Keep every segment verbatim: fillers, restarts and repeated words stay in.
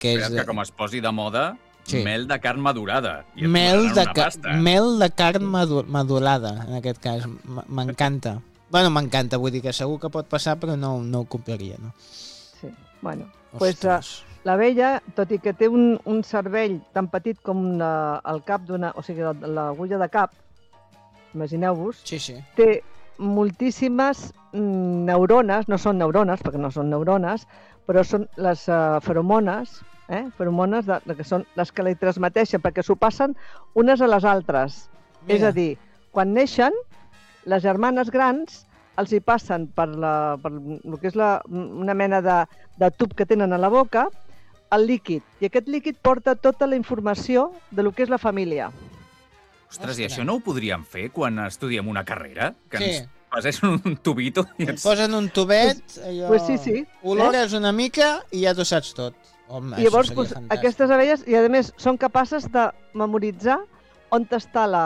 Que és... que com es posi de moda, sí. mel de carn madurada. I Mel de, una ca... pasta. mel de carn madu... madurada, en aquest cas. M'encanta. Bueno, m'encanta, vull dir que segur que pot passar, però no, no ho compraria, no? Sí, bueno. Pues, uh, l'abella, tot i que té un, un cervell tan petit com una, el cap d'una... O sigui, l'agulla de cap, imagineu-vos, sí, sí. té moltíssimes neurones, no són neurones, perquè no són neurones, però són les uh, feromones, eh? feromones de, de, que són les que li transmeteixen, perquè s'ho passen unes a les altres. Mira. És a dir, quan neixen, les germanes grans els hi passen per, la, per el que és la, una mena de, de tub que tenen a la boca, el líquid. I aquest líquid porta tota la informació de lo que és la família. Ostres, i això no ho podríem fer quan estudiem una carrera? Que sí. ens passessin un tubito i ens... Et posen un tubet, allò... Pues sí, sí. Olores una mica i ja t'ho saps tot. Home, I llavors, pues, aquestes abelles, i a més, són capaces de memoritzar on està la,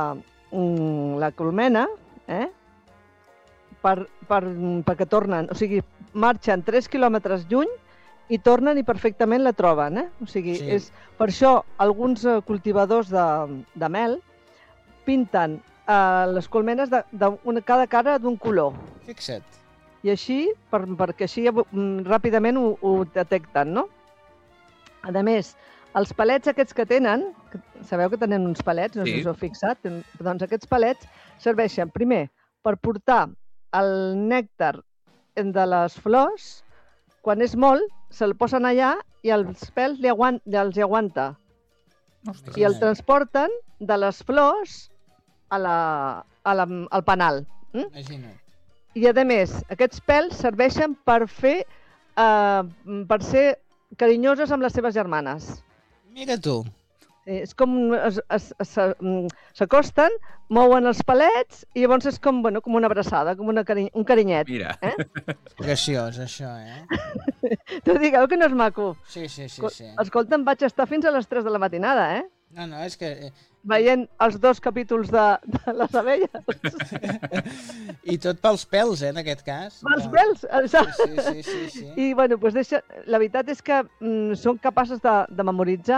la colmena, eh? Per, per, perquè tornen, o sigui, marxen tres quilòmetres lluny i tornen i perfectament la troben, eh? O sigui, sí. és, per això alguns cultivadors de, de mel pinten uh, les colmenes de, de una, cada cara d'un color. Fixa't. I així, per, perquè així um, ràpidament ho, ho detecten, no? A més, els palets aquests que tenen, que sabeu que tenen uns palets, no sé sí. si us heu fixat, doncs aquests palets serveixen primer per portar el nèctar de les flors, quan és molt, se'l posen allà i els pèls li aguant, els hi aguanta. Ostres. I el transporten de les flors a la, a la, al panal. Mm? Imagina't. I a més, aquests pèls serveixen per fer, eh, per ser carinyoses amb les seves germanes. Mira tu. Sí, és com s'acosten, mouen els palets i llavors és com, bueno, com una abraçada, com una cari un carinyet. Mira. Eh? Graciós, això, eh? Tu digueu que no és maco. Sí, sí, sí, sí. Escolta, em vaig estar fins a les tres de la matinada, eh? No, no, és que... Veient els dos capítols de, de les abelles. I tot pels pèls, eh, en aquest cas. Pels pèls, exacte. Sí, sí, sí, sí, sí. I, bueno, pues deixa... la veritat és que mm, són capaces de, de memoritzar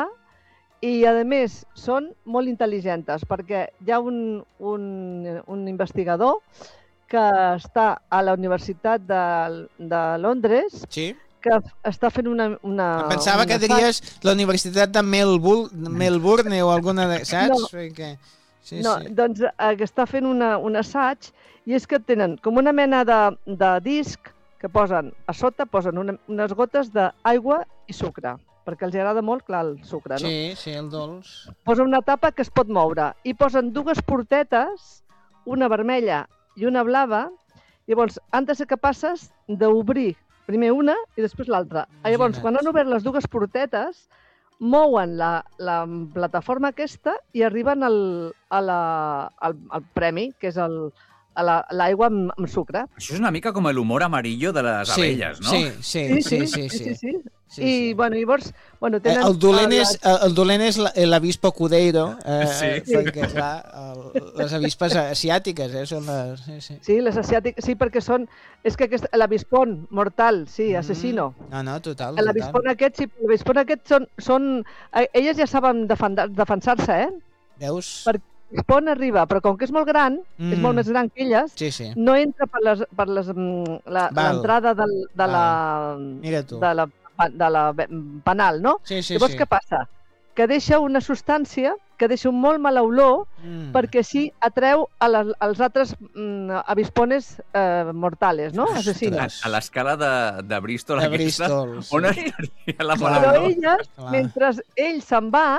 i, a més, són molt intel·ligents, perquè hi ha un, un, un investigador que està a la Universitat de, de Londres, sí. que està fent una... una em pensava una que diries la Universitat de Melbourne, Melbourne o alguna de... Saps? No, Perquè... sí, no sí. doncs eh, que està fent una, un assaig i és que tenen com una mena de, de disc que posen a sota, posen una, unes gotes d'aigua i sucre, perquè els agrada molt, clar, el sucre, no? Sí, sí, el dolç. Posen una tapa que es pot moure i posen dues portetes, una vermella i una blava, i llavors han de ser capaces d'obrir primer una i després l'altra. Llavors, quan han obert les dues portetes, mouen la, la plataforma aquesta i arriben al, a la, al, al premi, que és el, l'aigua amb, amb sucre. Això és una mica com l'humor amarillo de les sí, abelles, no? Sí, sí, sí, sí. sí, sí, sí, sí. Sí, I, sí. bueno, llavors... Bueno, tenen el dolent és, el dolent és l'avispa Cudeiro, eh, sí. perquè, clar, el, les avispes asiàtiques, eh, són les... Sí, sí. sí, les asiàtiques, sí, perquè són... És que aquest, l'avispón mortal, sí, assassino. Mm. No, no, total, l'avispón aquest, sí, l'avispón aquest són... són elles ja saben defensar-se, eh? Veus? Perquè l'avispón arriba, però com que és molt gran, mm. és molt més gran que elles, sí, sí. no entra per les, per les, l'entrada de, de la... Mira tu. De la de la penal, no? Sí, sí, Llavors, sí. què passa? Que deixa una substància que deixa un molt mala olor mm. perquè així atreu a les, als altres mm, avispones eh, mortales, no? Assassines. A l'escala de, de Bristol, de aquesta, Bristol, sí. on estaria la Però mala olor? elles, Clar. mentre ell se'n va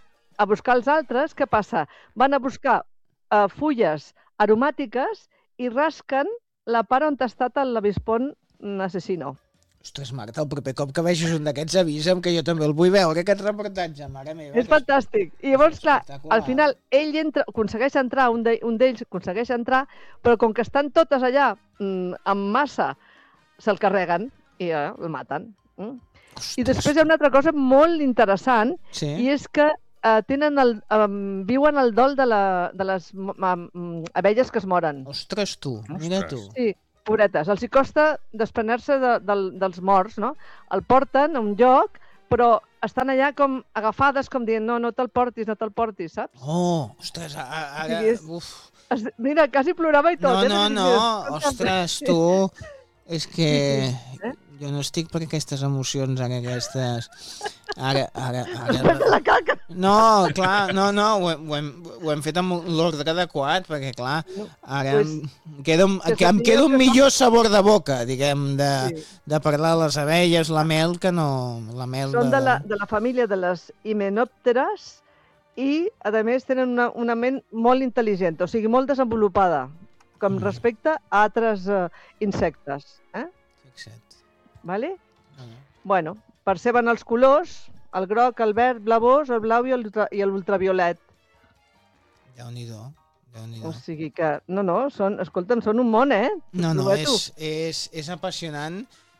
a buscar els altres, què passa? Van a buscar eh, fulles aromàtiques i rasquen la part on ha estat l'avispón assassino. Ostres, Marta, el proper cop que vegis un d'aquests avisa'm que jo també el vull veure, aquest reportatge, mare meva. És fantàstic. I llavors, clar, al final, ell entra, aconsegueix entrar, un d'ells aconsegueix entrar, però com que estan totes allà mm, en massa, se'l carreguen i eh, el maten. Mm? I després hi ha una altra cosa molt interessant, sí? i és que eh, tenen el, um, viuen el dol de, la, de les um, abelles que es moren. Ostres, tu, mira tu. Sí. Pobretes, els hi costa desprenar-se de, de, dels morts, no? El porten a un lloc però estan allà com agafades, com dient, no, no te'l portis, no te'l portis, saps? Oh, ostres, ara... O sigui, és- Uf. Es, mira, quasi plorava i tot. No, eh? no, Perquè no, dius, ostres, tu... És que Sí, sí, eh? jo no estic per aquestes emocions, ara aquestes... Ara, ara, Després de ara... la caca. No, clar, no, no, ho, hem- ho, hem, ho hem fet amb l'ordre adequat, perquè, clar, ara Pues, em queda, un- que que em sapigueu queda un que millor sabor de boca, diguem, de, Sí. de parlar de les abelles, la mel, que no... La mel Són de la, de la família de les himenòpteres i, a més, tenen una, una ment molt intel·ligent, o sigui, molt desenvolupada, com Mm. respecte a altres eh, insectes. Eh? Fixa't. Vale? No, no. Bueno, perceben els colors, el groc, el verd, blavós, el blau i l'ultra- i l'ultraviolet. Déu-n'hi-do, Déu-n'hi-do. O sigui que, no, no, són, escolta'm, són un món, eh? No, no, Proveto. és, és, és apassionant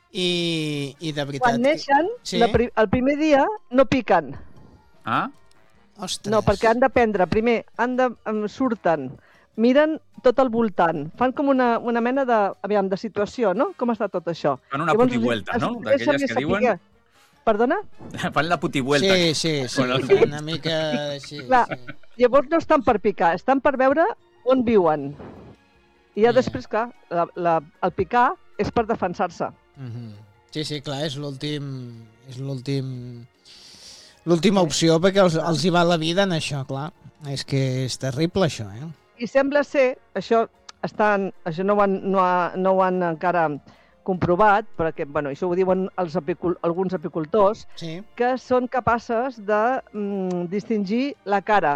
i, i de veritat... Quan neixen, Sí? la pri el primer dia no piquen. Ah? Ostres. No, perquè han d'aprendre. Primer, han de, em surten, miren tot al voltant, fan com una, una mena de, aviam, de situació, no? Com està tot això? Fan una Llavors, putivuelta, els no? interessa D'aquelles més que diuen... saber- Perdona? Fan la putivuelta. Sí, sí, sí, Con el- fan una mica així. Clar. Sí. Llavors no estan per picar, estan per veure on viuen. I ja Ja. després, clar, la, la, el picar és per defensar-se. Mhm. Sí, sí, clar, és l'últim... És l'últim... L'última opció, perquè els, els hi va la vida en això, clar. És que és terrible, això, eh? I sembla ser, això, estan, això no ho han, no ha, no ho han encara comprovat, perquè bueno, això ho diuen els apicul, alguns apicultors, Sí. que són capaces de mm, distingir la cara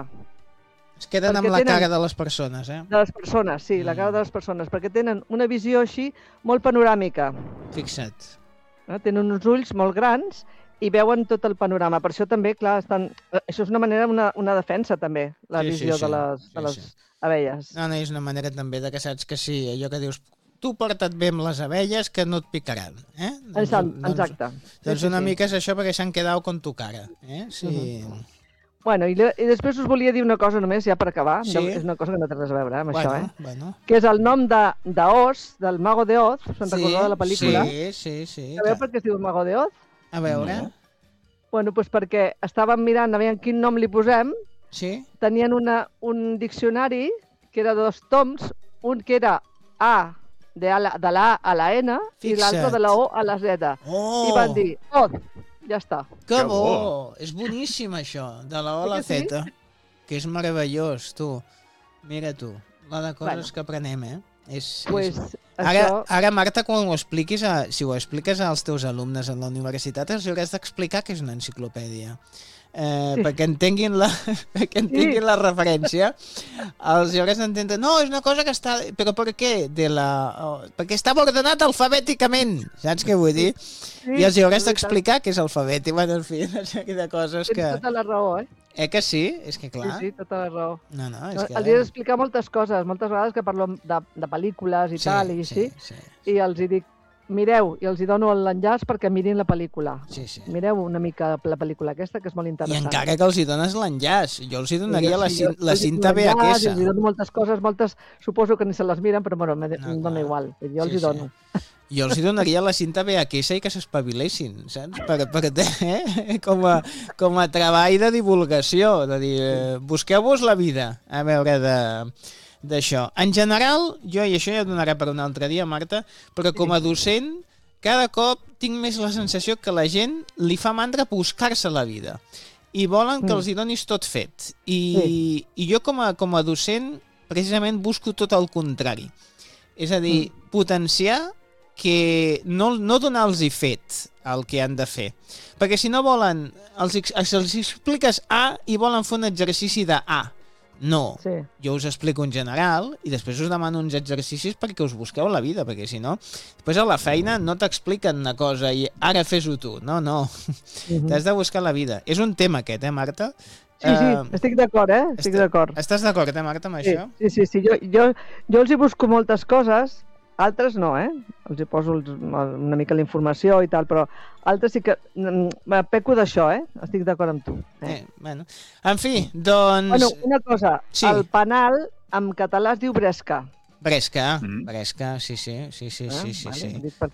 Es queden Perquè amb la tenen- cara de les persones, eh? de les persones, sí, la cara Mm. de les persones, perquè tenen una visió així molt panoràmica. Fixa't. No? Tenen uns ulls molt grans i veuen tot el panorama. Per això també, clar, estan... això és una manera, una, una defensa també, la Sí, sí, visió sí. de les, Sí, de les sí. abelles. No, no, és una manera també de que saps que sí, allò que dius, tu porta't bé amb les abelles que no et picaran, eh? Exacte. exacte. Doncs Sí, una sí, sí. mica és això perquè s'han quedat con tu cara, eh? Sí. Bueno, i, le- i després us volia dir una cosa només, ja per acabar. Sí. No, és una cosa que no té res a veure eh, amb Bueno, això, eh? bueno. Que és el nom de, de Oz, del Mago de Oz. Se'n recordeu de la pel·lícula? Sí, sí, sí. Sabeu per què es diu el Mago de Oz? A veure, No. Bueno, doncs perquè estàvem mirant, a veure quin nom li posem. sí? Tenien una, un diccionari que era de dos toms, un que era A, de, a la, de la A a la N, i l'altre Fixa't. de la O a la Z. Oh, I van dir, Oz, ja està. que Que bo! bo. És boníssim això, de la O a Eh la que sí? Z, que és meravellós, tu. Mira tu, la de coses Bueno. que aprenem, eh? És, Pues, és... això... Ara, ara, Marta, quan ho expliquis, a, si ho expliques als teus alumnes en la universitat, els hauràs d'explicar que és una enciclopèdia. Eh, Sí. perquè entenguin la, perquè entenguin la referència, els hauràs d'entendre, no, és una cosa que està... Però per què? De la, oh, perquè estava ordenat alfabèticament, saps què vull dir? sí, I els hi hauràs és veritat. d'explicar què és alfabètic. Bueno, en fi, una sèrie de coses Tens que... tota la raó, eh? Eh que sí? És que clar... Sí, sí, tota la raó. No, no, és No, que... els he d'explicar moltes coses, moltes vegades que parlo de, de pel·lícules i Sí, tal, i així, sí, sí, i els hi dic, mireu, i els hi dono l'enllaç perquè mirin la pel·lícula. sí, sí. Mireu una mica la pel·lícula aquesta, que és molt I interessant. encara que els hi dones l'enllaç, jo els hi donaria la, Sí, cin jo- la els hi cinta dono l'enllaç, V H Els hi S. dono moltes coses, moltes suposo que ni se les miren, però bueno, me, No, em dona clar. igual, jo els Sí, hi dono. Jo els hi donaria la cinta V H S i que s'espavilessin, saps? Per, per, eh? com, a, com a treball de divulgació, de dir, eh, busqueu-vos la vida, a veure de d'això. En general, jo, i això ja ho donaré per un altre dia, Marta, però com a docent, cada cop tinc més la sensació que la gent li fa mandra buscar-se la vida i volen que Mm. els hi donis tot fet. I, i jo com a, com a docent precisament busco tot el contrari. És a dir, Mm. potenciar que no, no donar-los fet el que han de fer. Perquè si no volen, els, ex- els expliques A i volen fer un exercici de A. No, Sí. jo us explico en general i després us demano uns exercicis perquè us busqueu la vida, perquè si no, després a la feina no t'expliquen una cosa i ara fes-ho tu. No, no, Mhm. t'has de buscar la vida. És un tema aquest, eh, Marta? Sí, sí, Eh, estic d'acord, eh? Estic esta- d'acord. Estàs d'acord, eh, Marta, amb Sí, això? sí, sí, sí. Jo, jo, jo els hi busco moltes coses, altres no, eh? Els hi poso els, una mica la informació i tal, però altres sí que... mm, me peco d'això, eh? Estic d'acord amb tu. Eh? Eh, bueno. En fi, doncs... Bueno, una cosa, Sí. el penal en català es diu bresca. Bresca, Mm. Bresca, sí, sí, sí, sí, Eh? sí, sí, vale? sí. Ho dic perquè...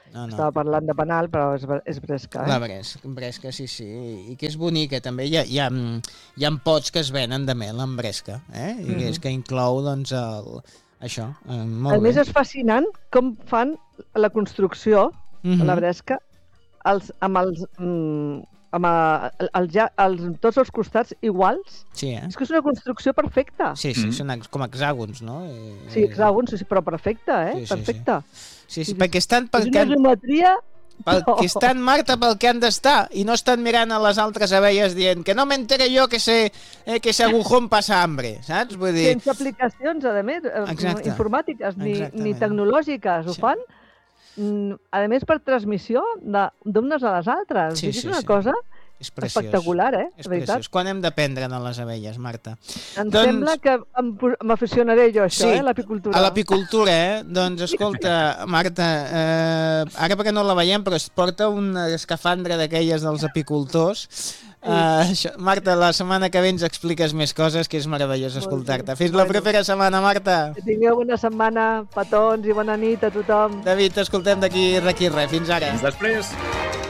No, no. Estava parlant de penal, però és, és bresca. Eh? La bresca, bresca, sí, sí. I que és bonica, també. Hi ha, hi ha, hi ha pots que es venen de mel amb bresca, eh? I mm -hmm. és que inclou, doncs, el, això. Eh, molt a més, bé. és fascinant com fan la construcció, mm -hmm. la bresca, els, amb els... Mm, amb el, el, el, els, tots els costats iguals. Sí, eh? És que és una construcció perfecta. Sí, sí, mm. són com hexàgons, no? I, sí, hexàgons, sí, però perfecta, eh? Sí, sí, perfecta. Sí, sí, sí, perquè estan... És una geometria... Perquè estan, Marta, pel que han d'estar i no estan mirant a les altres abelles dient que no m'entere jo que sé eh, que ese agujón passa hambre, saps? Vull dir... Sense aplicacions, a més, Exacte. informàtiques ni, ni tecnològiques, ho sí. fan, a més, per transmissió d'unes a les altres. Sí, és sí, una sí. cosa és preciós. espectacular, eh? És preciós. Quan hem d'aprendre de les abelles, Marta? Em doncs... sembla que m'aficionaré jo, això, sí, eh? L'apicultura. A l'apicultura, eh? Doncs, escolta, Marta, eh, ara perquè no la veiem, però es porta una escafandra d'aquelles dels apicultors. Sí. Uh, això, Marta, la setmana que ve ens expliques més coses, que és meravellós escoltar-te. Fins bueno. la propera setmana, Marta. Que tingueu bona setmana, petons, i bona nit a tothom. David, t'escoltem d'aquí, d'aquí res. Fins ara. Fins després.